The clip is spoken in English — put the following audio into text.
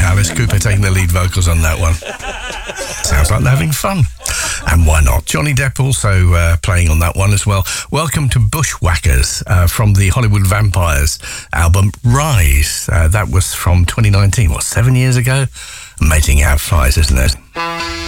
Alice Cooper taking the lead vocals on that one. Sounds like they're having fun. And why not? Johnny Depp also playing on that one as well. Welcome to Bushwhackers from the Hollywood Vampires album Rise. That was from 2019, 7 years ago? Amazing how it flies, isn't it?